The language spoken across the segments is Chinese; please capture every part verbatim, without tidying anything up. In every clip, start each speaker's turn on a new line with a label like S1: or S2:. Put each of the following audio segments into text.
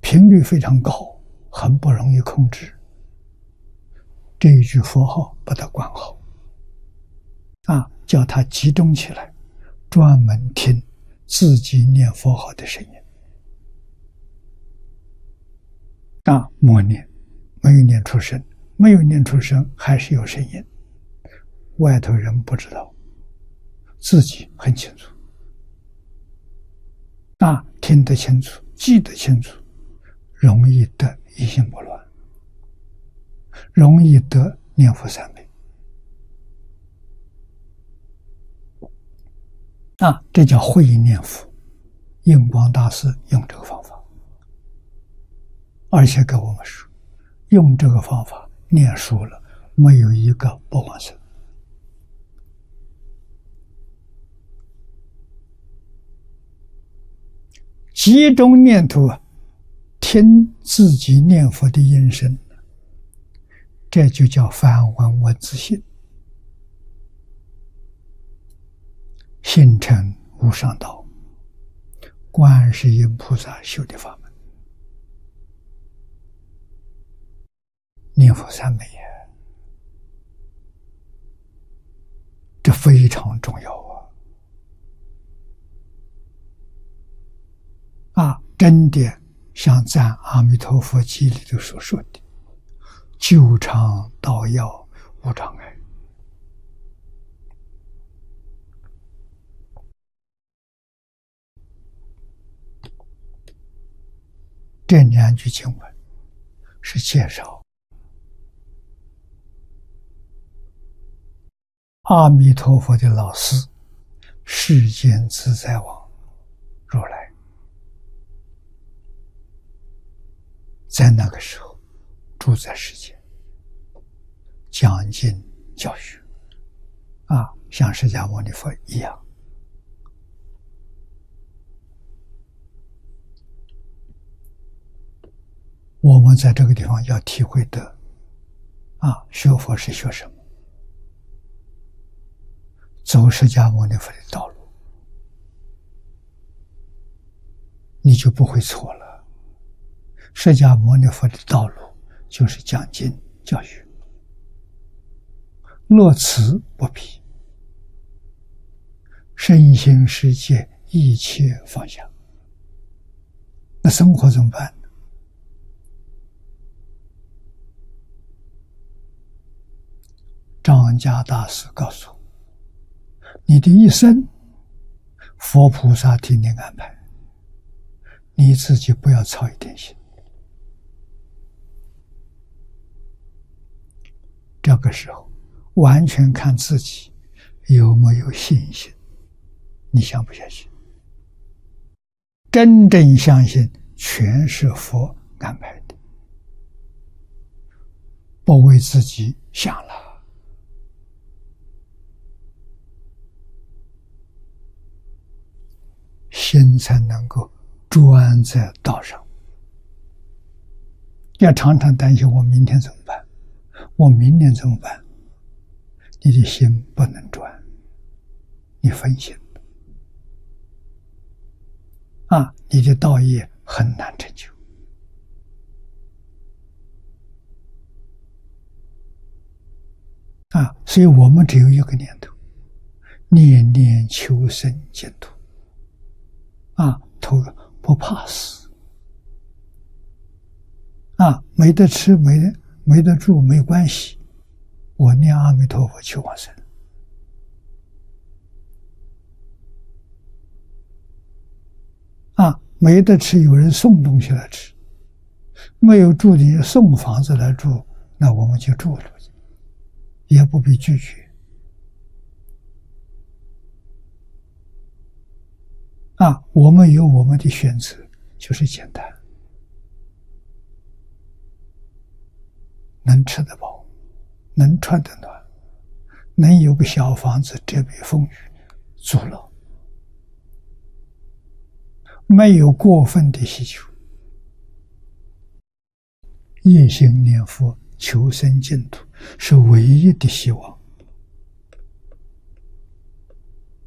S1: 频率非常高，很不容易控制。这一句佛号把它管好，啊，叫它集中起来，专门听自己念佛号的声音。啊，默念，没有念出声，没有念出声，还是有声音，外头人不知道，自己很清楚。啊，听得清楚，记得清楚，容易得一心不乱，容易得念佛三昧。啊，这叫会念佛。印光大师用这个方法，而且跟我们说，用这个方法念熟了，没有一个不往生。集中念头啊，听自己念佛的音声，这就叫梵文文字性，信成无上道，观世音菩萨修的法门。念佛三昧呀，这非常重要啊！啊，真的像赞阿弥陀佛经里头所说的，救场道药无障碍。这两句经文是介绍阿弥陀佛的老师世间自在王如来，在那个时候住在世间，讲经教学，啊，像释迦牟尼佛一样。我们在这个地方要体会的，啊，学佛是学什么？走释迦牟尼佛的道路，你就不会错了。释迦牟尼佛的道路就是讲经教学，乐此不疲，身心世界一切放下。那生活怎么办呢？张家大师告诉我，你的一生佛菩萨替你安排，你自己不要操一点心。这个时候完全看自己有没有信心，你相不相信？真正相信全是佛安排的，不为自己想了，心才能够专在道上。要常常担心我明天怎么办，我明年怎么办？你的心不能专，你分心啊，你的道业很难成就啊。所以我们只有一个念头，念念求生净土啊，头不怕死啊，没得吃没得没得住没关系，我念阿弥陀佛求往生啊，没得吃有人送东西来吃，没有住的送房子来住，那我们就住了，也不必拒绝啊。我们有我们的选择，就是简单，能吃得饱，能穿得暖，能有个小房子遮避风雨，足了，没有过分的需求。一心念佛求生净土是唯一的希望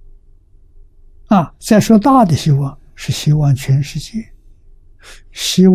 S1: 啊！再说大的希望是希望全世界，希望